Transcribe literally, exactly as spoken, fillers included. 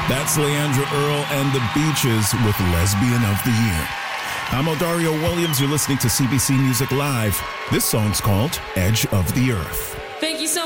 That's Leandra Earl and the Beaches with Lesbian of the Year. I'm Odario Williams. You're listening to C B C Music Live. This song's called Edge of the Earth.